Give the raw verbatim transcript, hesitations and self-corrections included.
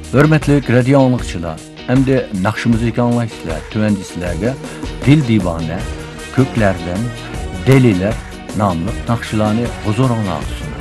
Hörmetli radio anlıqçılar, hem de nakşı müzik anlayışlar, tüvendislerge Dil Divane, Köklerden, Deliler namlı nakşılarını huzuruna sunar.